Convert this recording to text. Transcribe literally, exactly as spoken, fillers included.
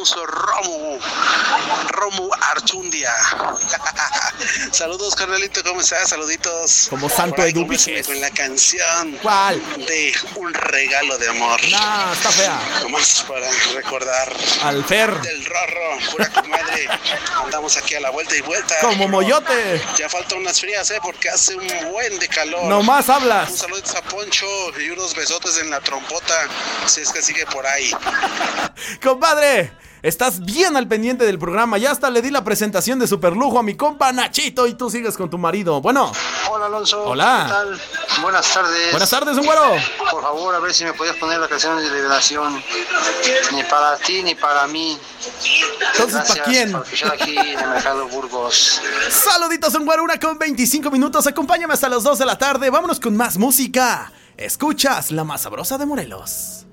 Alonso Romo, Romo Archundia. Saludos, carnalito, ¿cómo estás? Saluditos. Como santo Edu Viges. Con la canción. ¿Cuál? De Un Regalo de Amor. Nah, está fea. Nomás para recordar. Al Fer. Del Rorro, pura comadre. Andamos aquí a la vuelta y vuelta. Como moyote. Ya faltan unas frías, ¿eh? Porque hace un buen de calor. Nomás hablas. Un saludo a Poncho y unos besotes en la trompota. Si es que sigue por ahí. Compadre, estás bien al pendiente del programa. Ya hasta le di la presentación de Superlujo a mi compa Nachito y tú sigues con tu marido. Bueno. Hola, Alonso. Hola. ¿Qué tal? Buenas tardes. Buenas tardes, un güero. Por favor, a ver si me podías poner la canción de liberación. Ni para ti ni para mí. Entonces, ¿para quién? Por escuchar aquí en el Mercado Burgos. Saluditos, un güero, una con veinticinco minutos. Acompáñame hasta las dos de la tarde. Vámonos con más música. Escuchas La Más Sabrosa de Morelos.